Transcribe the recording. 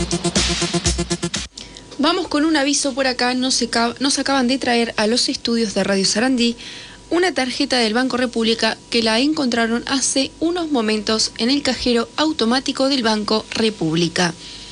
Vamos con un aviso por acá. Nos acaban de traer a los estudios de Radio Sarandí una tarjeta del Banco República que la encontraron hace unos momentos en el cajero automático del Banco República.